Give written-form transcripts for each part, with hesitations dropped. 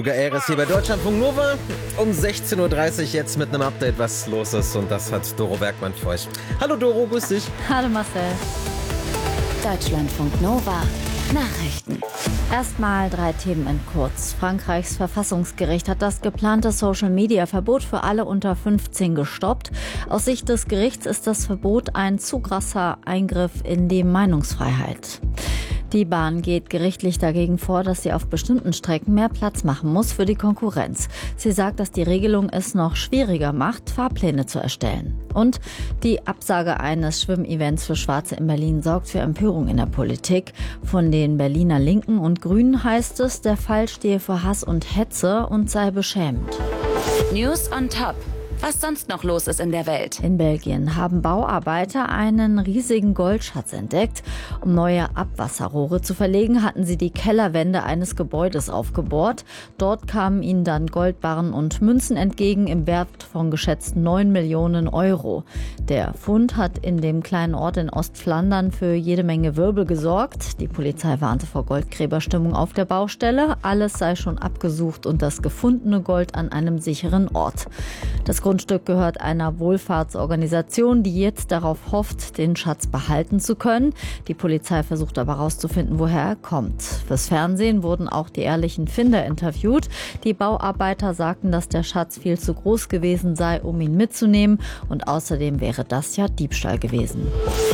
Luca Eres hier bei Deutschlandfunk Nova um 16.30 Uhr jetzt mit einem Update, was los ist. Und das hat Doro Bergmann für euch. Hallo Doro, grüß dich. Hallo Marcel. Deutschlandfunk Nova Nachrichten. Erstmal 3 Themen in kurz. Frankreichs Verfassungsgericht hat das geplante Social-Media-Verbot für alle unter 15 gestoppt. Aus Sicht des Gerichts ist das Verbot ein zu krasser Eingriff in die Meinungsfreiheit. Die Bahn geht gerichtlich dagegen vor, dass sie auf bestimmten Strecken mehr Platz machen muss für die Konkurrenz. Sie sagt, dass die Regelung es noch schwieriger macht, Fahrpläne zu erstellen. Und die Absage eines Schwimmevents für Schwarze in Berlin sorgt für Empörung in der Politik. Von den Berliner Linken und Grünen heißt es, der Fall stehe für Hass und Hetze und sei beschämend. News on Top. Was sonst noch los ist in der Welt. In Belgien haben Bauarbeiter einen riesigen Goldschatz entdeckt. Um neue Abwasserrohre zu verlegen, hatten sie die Kellerwände eines Gebäudes aufgebohrt. Dort kamen ihnen dann Goldbarren und Münzen entgegen im Wert von geschätzt 9 Millionen Euro. Der Fund hat in dem kleinen Ort in Ostflandern für jede Menge Wirbel gesorgt. Die Polizei warnte vor Goldgräberstimmung auf der Baustelle. Alles sei schon abgesucht und das gefundene Gold an einem sicheren Ort. Das Grundstück gehört einer Wohlfahrtsorganisation, die jetzt darauf hofft, den Schatz behalten zu können. Die Polizei versucht aber herauszufinden, woher er kommt. Fürs Fernsehen wurden auch die ehrlichen Finder interviewt. Die Bauarbeiter sagten, dass der Schatz viel zu groß gewesen sei, um ihn mitzunehmen. Und außerdem wäre das ja Diebstahl gewesen.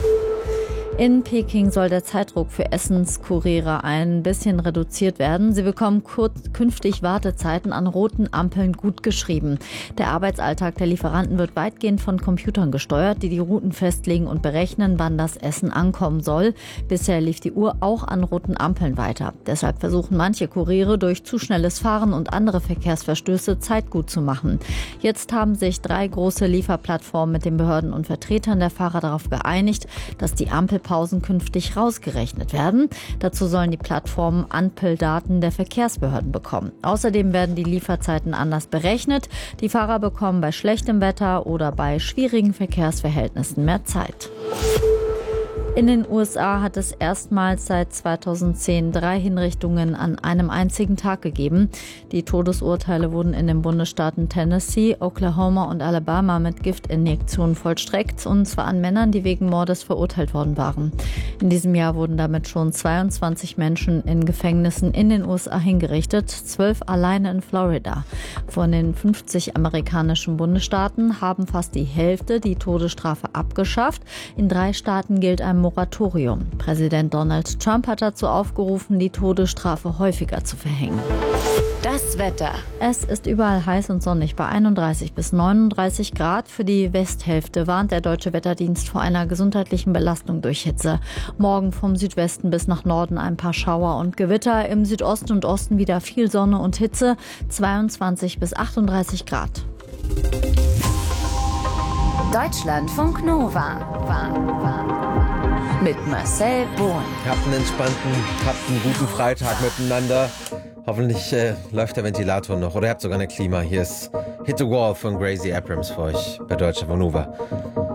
In Peking soll der Zeitdruck für Essenskuriere ein bisschen reduziert werden. Sie bekommen künftig Wartezeiten an roten Ampeln gutgeschrieben. Der Arbeitsalltag der Lieferanten wird weitgehend von Computern gesteuert, die Routen festlegen und berechnen, wann das Essen ankommen soll. Bisher lief die Uhr auch an roten Ampeln weiter. Deshalb versuchen manche Kuriere durch zu schnelles Fahren und andere Verkehrsverstöße Zeit gut zu machen. Jetzt haben sich 3 große Lieferplattformen mit den Behörden und Vertretern der Fahrer darauf geeinigt, dass die Ampelpausen künftig rausgerechnet werden. Dazu sollen die Plattformen Ampeldaten der Verkehrsbehörden bekommen. Außerdem werden die Lieferzeiten anders berechnet. Die Fahrer bekommen bei schlechtem Wetter oder bei schwierigen Verkehrsverhältnissen mehr Zeit. In den USA hat es erstmals seit 2010 3 Hinrichtungen an einem einzigen Tag gegeben. Die Todesurteile wurden in den Bundesstaaten Tennessee, Oklahoma und Alabama mit Giftinjektionen vollstreckt, und zwar an Männern, die wegen Mordes verurteilt worden waren. In diesem Jahr wurden damit schon 22 Menschen in Gefängnissen in den USA hingerichtet, 12 alleine in Florida. Von den 50 amerikanischen Bundesstaaten haben fast die Hälfte die Todesstrafe abgeschafft. In 3 Staaten gilt ein Moratorium. Präsident Donald Trump hat dazu aufgerufen, die Todesstrafe häufiger zu verhängen. Das Wetter. Es ist überall heiß und sonnig bei 31 bis 39 Grad. Für die Westhälfte warnt der Deutsche Wetterdienst vor einer gesundheitlichen Belastung durch Hitze. Morgen vom Südwesten bis nach Norden ein paar Schauer und Gewitter. Im Südosten und Osten wieder viel Sonne und Hitze. 22 bis 38 Grad. Deutschlandfunk Nova. Mit Marcel Bohn. Habt einen guten Freitag miteinander. Hoffentlich läuft der Ventilator noch oder ihr habt sogar eine Klima. Hier ist Hit the Wall von Gracie Abrams für euch bei Deutschlandfunk Nova.